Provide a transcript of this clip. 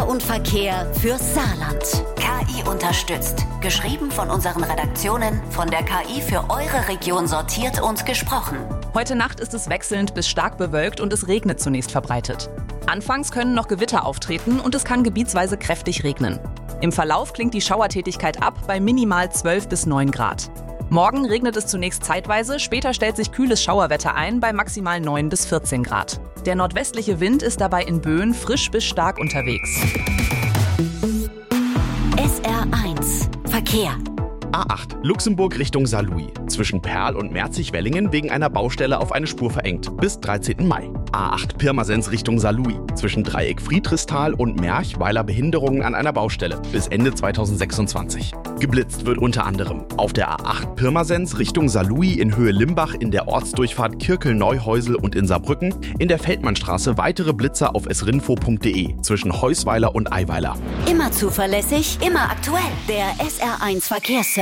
und Verkehr fürs Saarland. KI unterstützt. Geschrieben von unseren Redaktionen, von der KI für eure Region sortiert und gesprochen. Heute Nacht ist es wechselnd bis stark bewölkt und es regnet zunächst verbreitet. Anfangs können noch Gewitter auftreten und es kann gebietsweise kräftig regnen. Im Verlauf klingt die Schauertätigkeit ab bei minimal 12 bis 9 Grad. Morgen regnet es zunächst zeitweise, später stellt sich kühles Schauerwetter ein bei maximal 9 bis 14 Grad. Der nordwestliche Wind ist dabei in Böen frisch bis stark unterwegs. SR1 Verkehr. A8 Luxemburg Richtung Saarlouis. Zwischen Perl und Merzig-Wellingen wegen einer Baustelle auf eine Spur verengt. Bis 13. Mai. A8 Pirmasens Richtung Saarlouis. Zwischen Dreieck Friedrichsthal und Merch, weiler Behinderungen an einer Baustelle. Bis Ende 2026. Geblitzt wird unter anderem auf der A8 Pirmasens Richtung Saarlouis in Höhe Limbach in der Ortsdurchfahrt Kirkel-Neuhäusel und in Saarbrücken. In der Feldmannstraße weitere Blitzer auf srinfo.de zwischen Heusweiler und Eiweiler. Immer zuverlässig, immer aktuell. Der SR1 Verkehrsservice.